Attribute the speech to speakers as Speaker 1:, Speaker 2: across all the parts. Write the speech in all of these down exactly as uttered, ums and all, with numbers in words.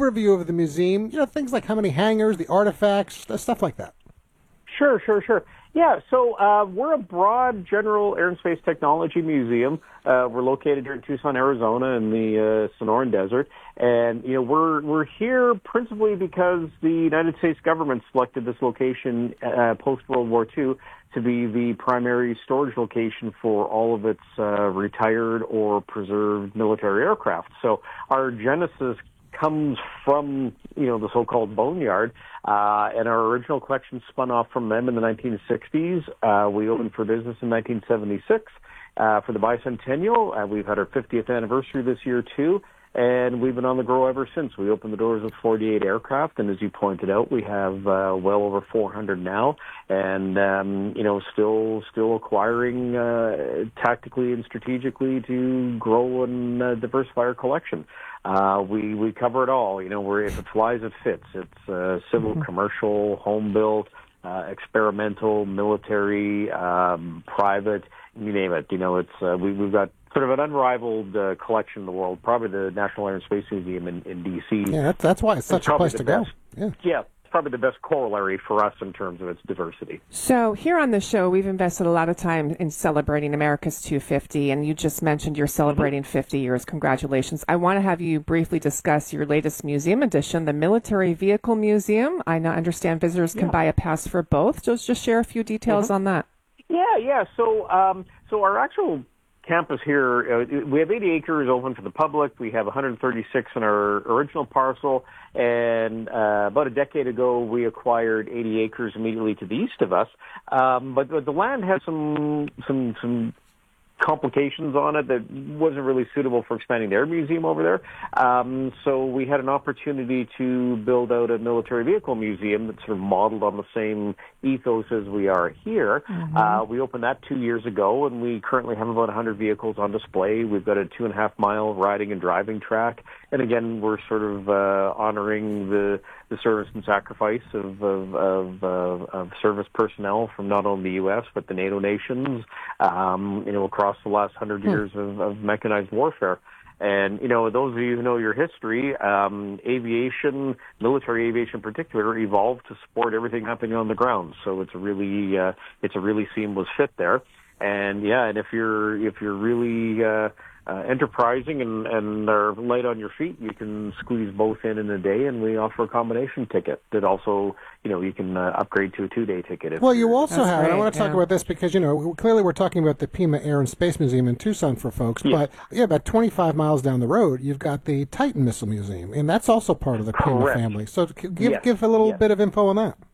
Speaker 1: overview of the museum, you know, things like how many hangars, the artifacts, stuff like that.
Speaker 2: Sure, sure, sure. Yeah, so uh, we're a broad general air and space technology museum. Uh, we're located here in Tucson, Arizona, in the uh, Sonoran Desert, and you know we're we're here principally because the United States government selected this location uh, post World War Two to be the primary storage location for all of its uh, retired or preserved military aircraft. So our genesis comes from, you know, the so-called boneyard, uh, and our original collection spun off from them in the nineteen sixties. Uh, we opened for business in nineteen seventy-six uh, for the bicentennial. Uh, we've had our fiftieth anniversary this year, too, and we've been on the grow ever since. We opened the doors with forty-eight aircraft, and as you pointed out, we have uh, well over four hundred now, and, um, you know, still still acquiring uh, tactically and strategically to grow and uh, diversify our collection. Uh, we, we cover it all. You know, we're, if it flies, it fits. It's uh, civil, mm-hmm. commercial, home built, uh, experimental, military, um, private, you name it. You know, it's uh, we, we've got sort of an unrivaled uh, collection in the world, probably the National Air and Space Museum in, in D C.
Speaker 1: Yeah, that's, that's why it's such a place to
Speaker 2: best.
Speaker 1: go. Yeah.
Speaker 2: Yeah. Probably the best corollary for us in terms of its diversity.
Speaker 3: So here on the show, we've invested a lot of time in celebrating America's two fifty, and you just mentioned you're celebrating fifty years. Congratulations. I want to have you briefly discuss your latest museum addition, the Military Vehicle Museum. I now understand visitors can yeah. buy a pass for both. Just, just share a few details mm-hmm. on that.
Speaker 2: Yeah, yeah. So, um, so our actual campus here, uh, we have eighty acres open to the public. We have one hundred thirty-six in our original parcel, and uh, about a decade ago, we acquired eighty acres immediately to the east of us. Um, but, but the land has some some some complications on it that wasn't really suitable for expanding their museum over there. Um, so we had an opportunity to build out a military vehicle museum that's sort of modeled on the same ethos as we are here. Mm-hmm. Uh, we opened that two years ago, and we currently have about one hundred vehicles on display. We've got a two and a half mile riding and driving track. And again, we're sort of uh, honoring the, the service and sacrifice of, of, of, uh, of service personnel from not only the U S but the NATO nations, um, you know, across the last hundred years of, of mechanized warfare. And, you know, those of you who know your history, um, aviation, military aviation in particular, evolved to support everything happening on the ground. So it's a really, uh, it's a really seamless fit there. And yeah, and if you're, if you're really, uh, Uh, enterprising and, and are light on your feet, you can squeeze both in in a day, and we offer a combination ticket that also, you know, you can uh, upgrade to a two-day ticket.
Speaker 1: Well, you also
Speaker 3: That's
Speaker 1: have,
Speaker 3: great,
Speaker 1: and I want to talk
Speaker 3: yeah.
Speaker 1: about this because, you know, clearly we're talking about the Pima Air and Space Museum in Tucson for folks,
Speaker 2: yeah.
Speaker 1: but yeah, about twenty-five miles down the road, you've got the Titan Missile Museum, and that's also part of the Pima
Speaker 2: Correct.
Speaker 1: family. So give,
Speaker 2: yes.
Speaker 1: give a little
Speaker 2: yes.
Speaker 1: bit of info on that.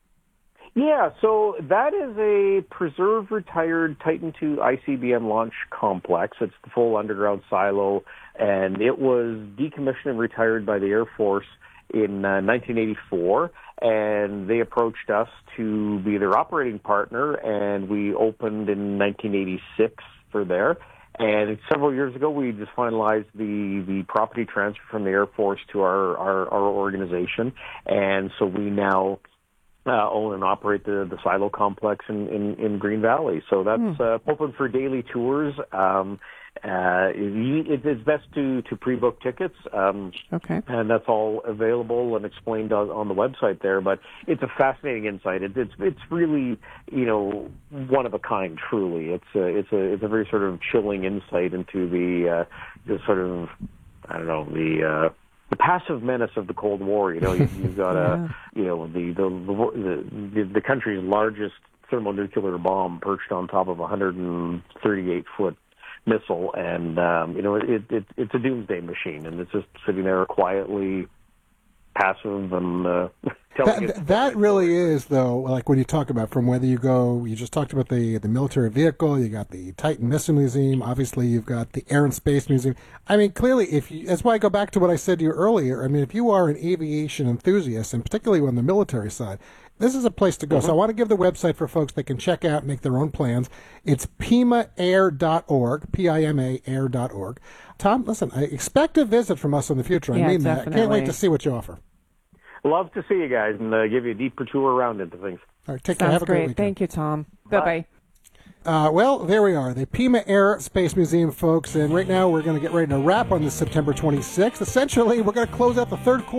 Speaker 2: Yeah, so that is a preserved retired Titan two I C B M launch complex. It's the full underground silo, and it was decommissioned and retired by the Air Force in uh, nineteen eighty-four, and they approached us to be their operating partner, and we opened in nineteen eighty-six for there. And several years ago, we just finalized the, the property transfer from the Air Force to our, our, our organization, and so we now Uh, own and operate the, the silo complex in, in, in Green Valley. So that's mm. uh, open for daily tours. Um, uh, it, it's best to, to pre-book tickets. Um,
Speaker 3: okay.
Speaker 2: And that's all available and explained on, on the website there. But it's a fascinating insight. It, it's it's really, you know, one of a kind, truly. It's a, it's a, it's a very sort of chilling insight into the, uh, the sort of, I don't know, the, uh, the passive menace of the Cold War. You know, you've, you've got yeah. a, you know, the the, the the the country's largest thermonuclear bomb perched on top of a one hundred thirty-eight foot missile, and um, you know, it, it it's a doomsday machine, and it's just sitting there quietly passive and uh, telling
Speaker 1: that, that really is, though, like when you talk about from whether you go, you just talked about the, the military vehicle, you got the Titan Missile Museum, obviously you've got the Air and Space Museum. I mean, clearly, if you, that's why I go back to what I said to you earlier. I mean, if you are an aviation enthusiast, and particularly on the military side, this is a place to go. Mm-hmm. So I want to give the website for folks that can check out, make their own plans. It's pima air dot org, P I M A air dot org. Tom, listen, I expect a visit from us in the future. I
Speaker 3: yeah,
Speaker 1: mean
Speaker 3: definitely.
Speaker 1: that. I can't wait to see what you offer.
Speaker 2: Love to see you guys and uh, give you a deeper tour around into things.
Speaker 1: All right, take
Speaker 3: Sounds
Speaker 1: care. Have a
Speaker 3: great.
Speaker 1: great weekend.
Speaker 3: Thank you, Tom. Bye bye.
Speaker 1: Uh, well, there we are, the Pima Air Space Museum, folks. And right now we're going to get ready to wrap on this September twenty-sixth. Essentially, we're going to close out the third quarter.